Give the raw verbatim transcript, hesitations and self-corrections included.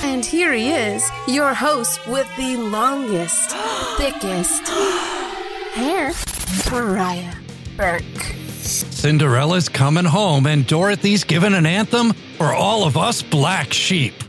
And here he is, your host with the longest, thickest hair, Mariah Burke. Cinderella's coming home and Dorothy's giving an anthem for all of us black sheep.